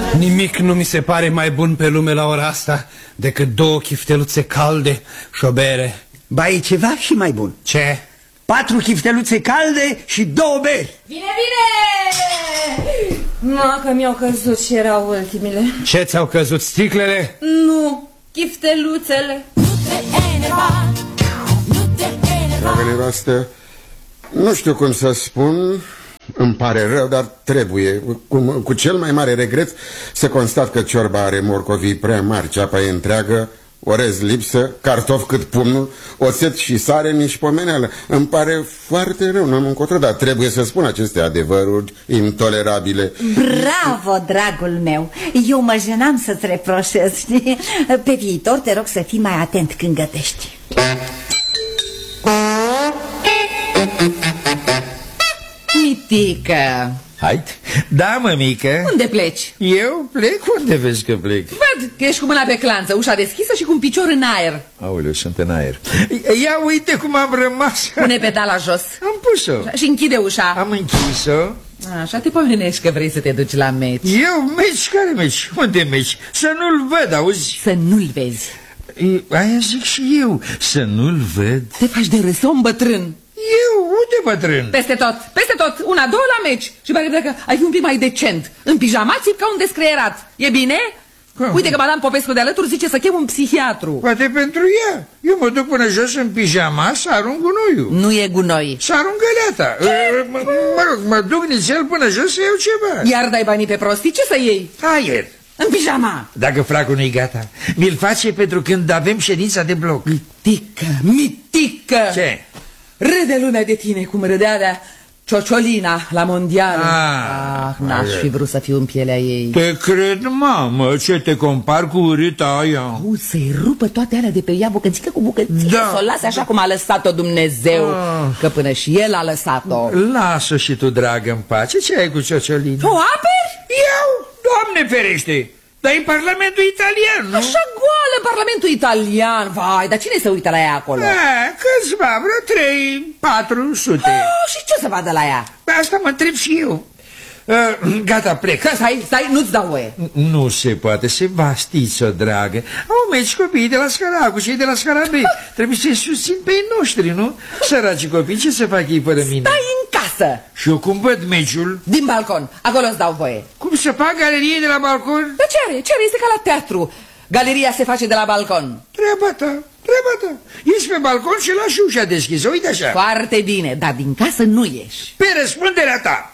Nimic nu mi se pare mai bun pe lume la ora asta decât 2 chifteluțe calde și o bere. Ba, e ceva și mai bun. Ce? 4 chifteluțe calde și 2 beri. Bine, bine! Nu, că mi-au căzut și erau ultimile. Ce ți-au căzut, sticlele? Nu, chifteluțele. Dragă nevastă, nu știu cum să spun, îmi pare rău, dar trebuie, cu cel mai mare regret, să constat că ciorba are morcovii prea mari, ceapa e întreagă, orez lipsă, cartof cât pumnul, oțet și sare, nici pomeneală. Îmi pare foarte rău, n-am încotro, dar trebuie să spun aceste adevăruri intolerabile. Bravo, dragul meu! Eu mă jenam să-ți reproșez, știi? Pe viitor te rog să fii mai atent când gătești. Mitică! Hai, da, mămică. Unde pleci? Eu plec? Unde vezi că plec? Văd că ești cu mâna pe clanță, ușa deschisă și cu un picior în aer. Aoleu, sunt în aer. Ia uite cum am rămas. Pune pedala jos. Am pus-o. Și închide ușa. Am închis-o. Așa te pomenești că vrei să te duci la meci. Eu? Meci? Care meci? Unde meci? Să nu-l văd, auzi? Să nu-l vezi. Aia zic și eu, să nu-l văd. Te faci de râs, om bătrân. Eu? Unde bătrân? Peste tot, peste tot, 1-2 la meci. Și pare că ai fi un pic mai decent. În pijamații ca un descreierat. E bine? Uite că Madame Popescu de alături zice să chem un psihiatru. Poate pentru ea. Eu mă duc până jos în pijama să arunc gunoiul. Nu e gunoi. Să arunc găleata. Mă rog, mă duc nițel până jos să iau ceva. Iar dai banii pe prostii, ce să iei? Aer. În pijama. Dacă flacul nu-i gata, mi-l face pentru când avem ședința de bloc. Mitică, mitică. Ce? Râde lumea de tine cum râdea de Ciociolina la mondial. N-aș fi vrut să fiu în pielea ei. Te cred, mamă, ce te compar cu urâta aia? Auzi, să-i rupă toate alea de pe ea bucățică cu bucățică. Da. Să o lase așa cum a lăsat-o Dumnezeu. Că până și el a lăsat-o. Lasă și tu, dragă, în pace. Ce ai cu Ciociolina? O aperi? Eu? Doamne ferește! Dar e Parlamentul Italian, nu? Așa goală în Parlamentul Italian. Vai, dar cine se uită la ea acolo? Câțiva, vreo 300-400. Și ce să vadă la ea? Asta mă întreb și eu. Gata, plec. Stai, nu-ți dau voie. Nu se poate, Sebastiță, dragă. Au meci copiii de la Scara cu cei de la Scara B. Trebuie să-i susțin pe ei noștri, nu? Săraci copii, ce să fac ei fără mine? Stai în casă. Și eu cum văd meciul? Din balcon, acolo îți dau voie. Cum să fac galerie de la balcon? Dar ce are? Este ca la teatru. Galeria se face de la balcon. Treaba ta. Ești pe balcon și lași ușa deschisă, uite așa. Foarte bine, dar din casă nu ieși. Pe răspunderea ta.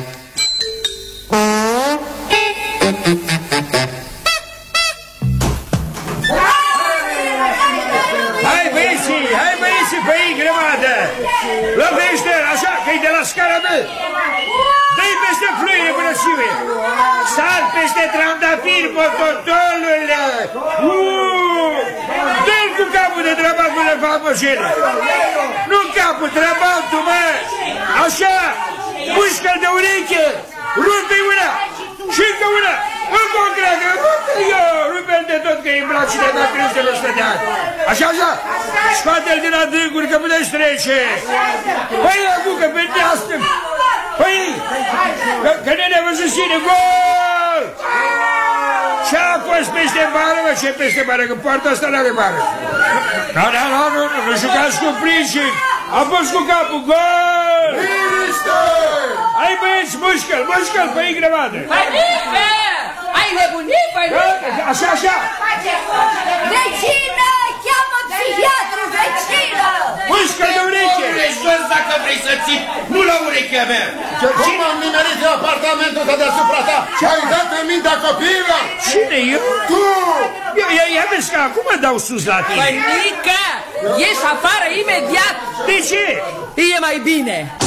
Hai băieții, pe ei grămadă. Lovește, așa, că-i de la Scara B. Dă-i peste fluire până siuie. Sar peste trandafiri, mototolule. Dă-l cu capul de trăbatul de famoșele. Nu capul, trăbatul, mă. Așa, mușcă-l de ureche. Rupe-i una și încă una. Încă o creagă. Rupe-l de tot că e îmbracine de crânsele 100 de ani. Așa. Scoate-l din adâncuri că puteți trece. Păi, acucă, pe deastă. Păi, că nu ne văzut cine. Gol! Ce-a fost peste bară, mă? Ce peste bară? Că poarta asta n-are bară. Nu jucați cu pricini. A fost cu capul. Gol! Hai băieți, mușcă-l, pe ei grămadă. Pănică! Ai nebunit, pănică? Așa. Vecină, cheamă psihiatru, vecină! Mușcă-l de ureche. Ești jos dacă vrei să ții, nu la urechea mea. Cum am nimerit eu apartamentul ăsta deasupra ta? Ai dat în mintea copiilor? Cine, eu? Tu! Ia vezi că acum dau sus la tine. Pănică! Ieși afară imediat! De ce? E mai bine.